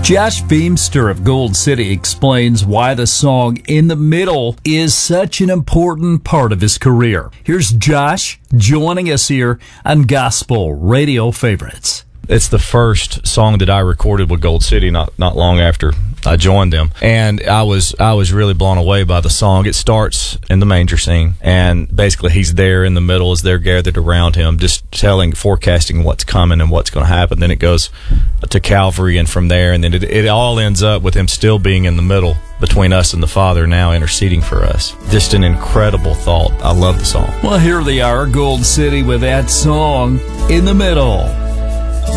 Josh Beamster of Gold City explains why the song In the Middle is such an important part of his career. Here's Josh joining us here on Gospel Radio Favorites. It's the first song that I recorded with Gold City not long after I joined them, and I was really blown away by the song. It starts in the manger scene, and basically he's there in the middle as they're gathered around him, just forecasting what's coming and what's going to happen. Then it goes to Calvary, and from there, and then it all ends up with him still being in the middle between us and the Father, now interceding for us. Just an incredible thought. I love the song. Well, here they are, Gold City with that song, In the Middle.